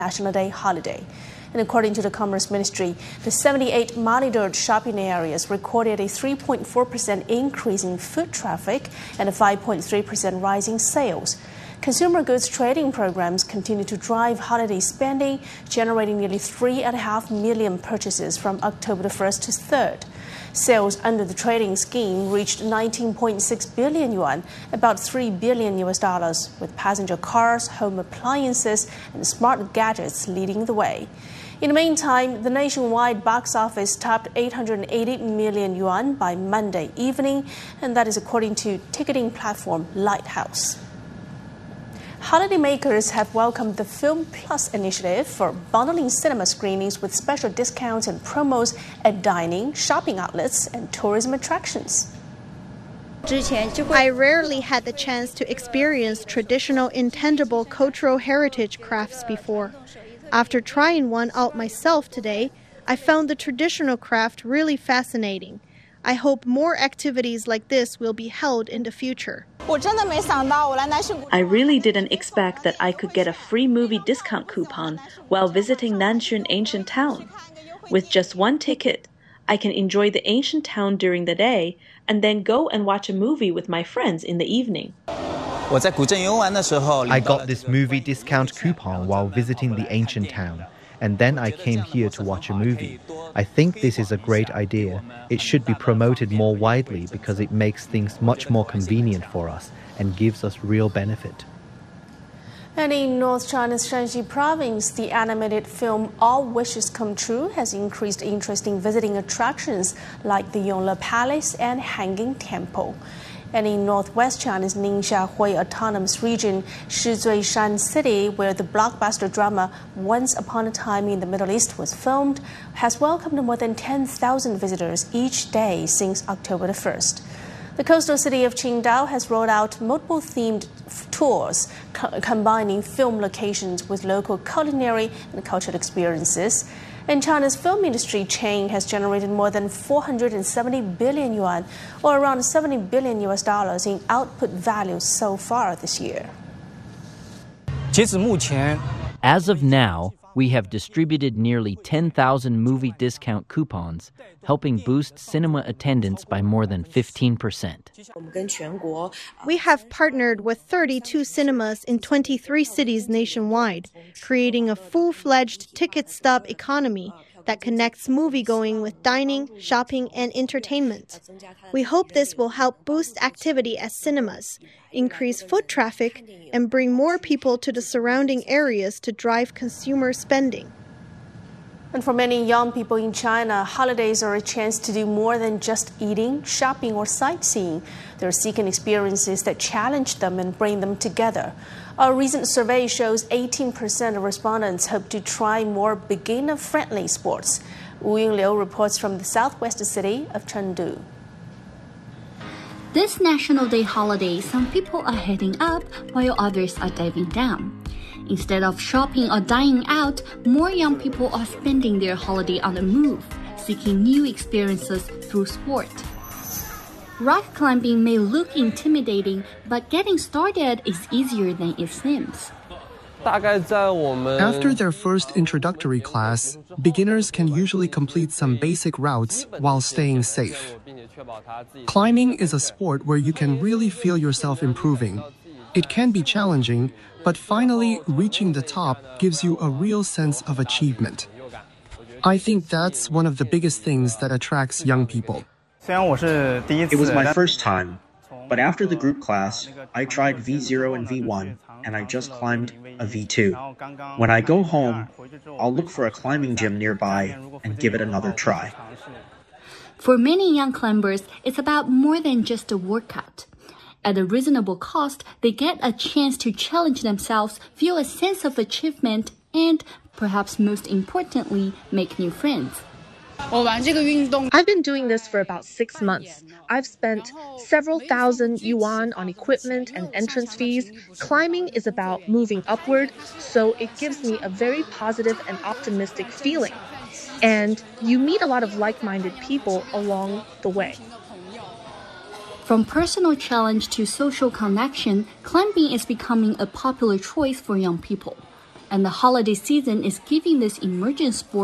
National Day holiday. And according to the Commerce Ministry, the 78 monitored shopping areas recorded a 3.4% increase in foot traffic and a 5.3% rise in sales. Consumer goods trading programs continue to drive holiday spending, generating nearly 3.5 million purchases from October the 1st to 3rd. Sales under the trading scheme reached 19.6 billion yuan, about $3 billion, with passenger cars, home appliances, and smart gadgets leading the way. In the meantime, the nationwide box office topped 880 million yuan by Monday evening, and that is according to ticketing platform Lighthouse. Holidaymakers have welcomed the Film Plus initiative for bundling cinema screenings with special discounts and promos at dining, shopping outlets, and tourism attractions. I rarely had the chance to experience traditional intangible cultural heritage crafts before. After trying one out myself today, I found the traditional craft really fascinating. I hope more activities like this will be held in the future. I really didn't expect that I could get a free movie discount coupon while visiting Nanxun Ancient Town. With just one ticket, I can enjoy the ancient town during the day and then go and watch a movie with my friends in the evening. I got this movie discount coupon while visiting the ancient town, and then I came here to watch a movie. I think this is a great idea. It should be promoted more widely because it makes things much more convenient for us and gives us real benefit. And in North China's Shanxi province, the animated film All Wishes Come True has increased interest in visiting attractions like the Yongle Palace and Hanging Temple. And in northwest China's Ningxia Autonomous Region, Shizuishan City, where the blockbuster drama Once Upon a Time in the Middle East was filmed, has welcomed more than 10,000 visitors each day since October the 1st. The coastal city of Qingdao has rolled out multiple themed tours, combining film locations with local culinary and cultural experiences. And China's film industry chain has generated more than 470 billion yuan, or around $70 billion in output value so far this year. As of now, we have distributed nearly 10,000 movie discount coupons, helping boost cinema attendance by more than 15%. We have partnered with 32 cinemas in 23 cities nationwide, creating a full-fledged ticket stub economy that connects moviegoing with dining, shopping, and entertainment. We hope this will help boost activity at cinemas, increase foot traffic, and bring more people to the surrounding areas to drive consumer spending. And for many young people in China, holidays are a chance to do more than just eating, shopping, or sightseeing. They're seeking experiences that challenge them and bring them together. A recent survey shows 18% of respondents hope to try more beginner-friendly sports. Wu Yingliu reports from the southwest city of Chengdu. This National Day holiday, some people are heading up while others are diving down. Instead of shopping or dining out, more young people are spending their holiday on the move, seeking new experiences through sport. Rock climbing may look intimidating, but getting started is easier than it seems. After their first introductory class, beginners can usually complete some basic routes while staying safe. Climbing is a sport where you can really feel yourself improving. It can be challenging, but finally reaching the top gives you a real sense of achievement. I think that's one of the biggest things that attracts young people. It was my first time, but after the group class, I tried V0 and V1, and I just climbed a V2. When I go home, I'll look for a climbing gym nearby and give it another try. For many young climbers, it's about more than just a workout. At a reasonable cost, they get a chance to challenge themselves, feel a sense of achievement, and, perhaps most importantly, make new friends. I've been doing this for about 6 months. I've spent several thousand yuan on equipment and entrance fees. Climbing is about moving upward, so it gives me a very positive and optimistic feeling. And you meet a lot of like-minded people along the way. From personal challenge to social connection, climbing is becoming a popular choice for young people. And the holiday season is giving this emerging sport